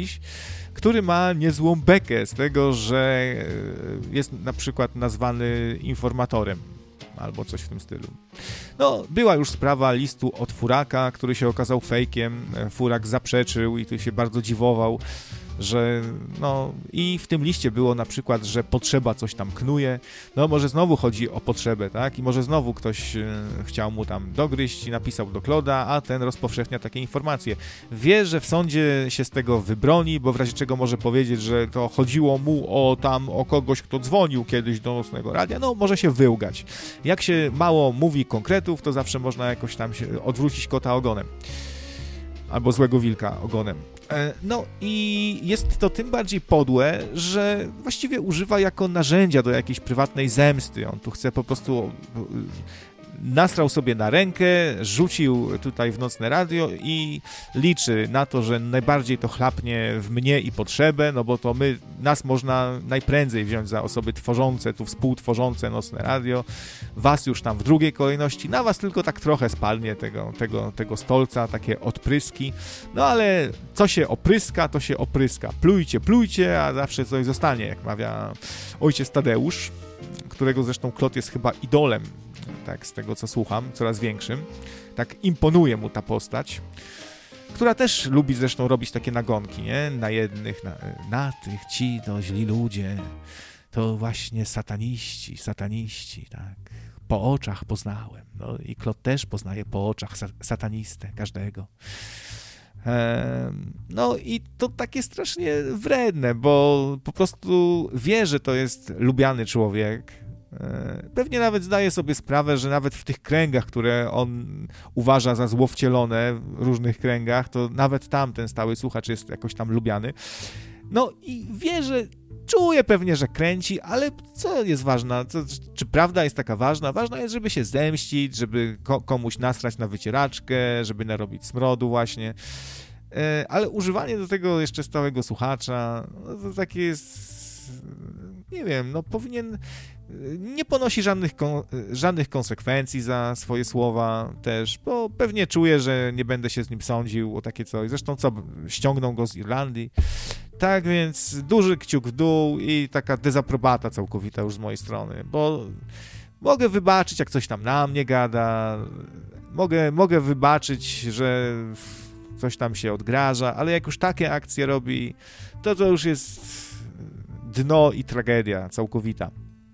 jakiś, który ma niezłą bekę z tego, że jest na przykład nazwany informatorem albo coś w tym stylu. No, była już sprawa listu od Furaka, który się okazał fejkiem. Furak zaprzeczył i tu się bardzo dziwował, że no i w tym liście było na przykład, że potrzeba coś tam knuje, no może znowu chodzi o potrzebę, tak? I może znowu ktoś chciał mu tam dogryźć i napisał do Kloda, a ten rozpowszechnia takie informacje. Wie, że w sądzie się z tego wybroni, bo w razie czego może powiedzieć, że to chodziło mu o kogoś, kto dzwonił kiedyś do Nocnego Radia, no może się wyłgać. Jak się mało mówi konkretów, to zawsze można jakoś tam się odwrócić kota ogonem. Albo złego wilka ogonem. No i jest to tym bardziej podłe, że właściwie używa jako narzędzia do jakiejś prywatnej zemsty. On tu chce po prostu... Nasrał sobie na rękę, rzucił tutaj w Nocne Radio i liczy na to, że najbardziej to chlapnie w mnie i potrzebę, no bo to nas można najprędzej wziąć za osoby tworzące, tu współtworzące Nocne Radio, was już tam w drugiej kolejności, na was tylko tak trochę spadnie tego stolca, takie odpryski, no ale co się opryska, to się opryska. Plujcie, a zawsze coś zostanie, jak mawia ojciec Tadeusz, którego zresztą Klot jest chyba idolem, tak z tego co słucham, coraz większym. Tak imponuje mu ta postać, która też lubi zresztą robić takie nagonki, nie? Na jednych, na tych ci to źli ludzie, to właśnie sataniści, tak. Po oczach poznałem. No i Klot też poznaje po oczach satanistę, każdego. No i to takie strasznie wredne, bo po prostu wie, że to jest lubiany człowiek. Pewnie nawet zdaje sobie sprawę, że nawet w tych kręgach, które on uważa za złowcielone w różnych kręgach, to nawet tam ten stały słuchacz jest jakoś tam lubiany. No i wie, że czuje pewnie, że kręci, ale co jest ważne? Czy prawda jest taka ważna? Ważna jest, żeby się zemścić, żeby komuś nasrać na wycieraczkę, żeby narobić smrodu właśnie. Ale używanie do tego jeszcze stałego słuchacza, no to takie jest... Nie wiem, no powinien... Nie ponosi żadnych konsekwencji za swoje słowa też, bo pewnie czuje, że nie będę się z nim sądził o takie coś. Zresztą ściągną go z Irlandii. Tak więc duży kciuk w dół i taka dezaprobata całkowita już z mojej strony, bo mogę wybaczyć, jak coś tam na mnie gada, mogę wybaczyć, że coś tam się odgraża, ale jak już takie akcje robi, to już jest dno i tragedia całkowita.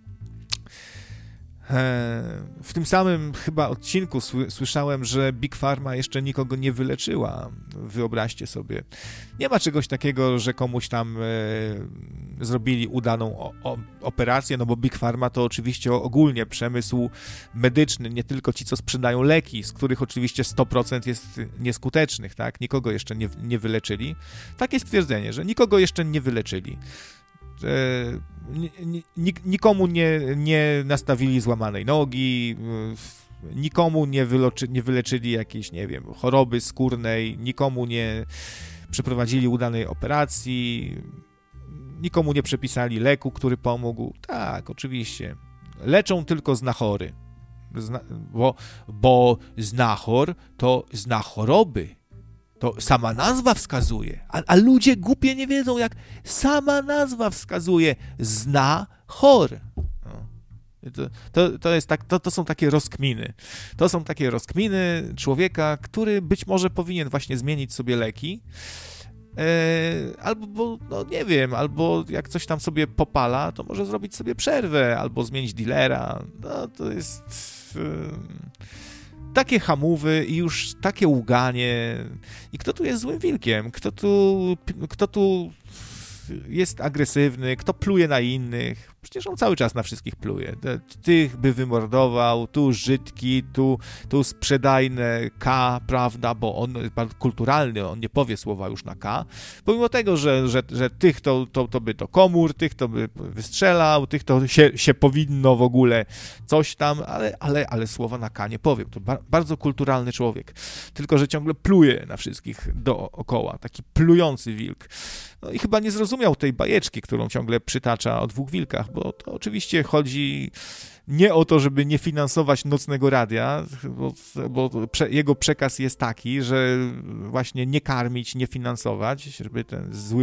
W tym samym chyba odcinku słyszałem, że Big Pharma jeszcze nikogo nie wyleczyła. Wyobraźcie sobie. Nie ma czegoś takiego, że komuś tam zrobili udaną operację, no bo Big Pharma to oczywiście ogólnie przemysł medyczny, nie tylko ci, co sprzedają leki, z których oczywiście 100% jest nieskutecznych, tak? Nikogo jeszcze nie wyleczyli. Takie stwierdzenie, że nikogo jeszcze nie wyleczyli. Nikomu nie nastawili złamanej nogi, nikomu nie wyleczyli jakiejś, nie wiem, choroby skórnej, nikomu nie przeprowadzili udanej operacji, nikomu nie przepisali leku, który pomógł. Tak, oczywiście. Leczą tylko znachory, bo znachor to zna choroby. To sama nazwa wskazuje, a ludzie głupie nie wiedzą, jak sama nazwa wskazuje. Zna chor. To jest tak, to są takie rozkminy. To są takie rozkminy człowieka, który być może powinien właśnie zmienić sobie leki, albo, no nie wiem, albo jak coś tam sobie popala, to może zrobić sobie przerwę, albo zmienić dealera. No to jest... takie hamówy i już takie łganie. I kto tu jest złym wilkiem? Kto tu jest agresywny? Kto pluje na innych? Przecież on cały czas na wszystkich pluje. Tych by wymordował, tu Żydki, tu sprzedajne K, prawda, bo on jest bardzo kulturalny, on nie powie słowa już na K. Pomimo tego, że tych to by do komór, tych to by wystrzelał, tych to się powinno w ogóle coś tam, ale słowa na K nie powiem. To bardzo kulturalny człowiek. Tylko że ciągle pluje na wszystkich dookoła. Taki plujący wilk. No i chyba nie zrozumiał tej bajeczki, którą ciągle przytacza o dwóch wilkach, bo to oczywiście chodzi nie o to, żeby nie finansować Nocnego Radia, bo jego przekaz jest taki, że właśnie nie karmić, nie finansować, żeby ten zły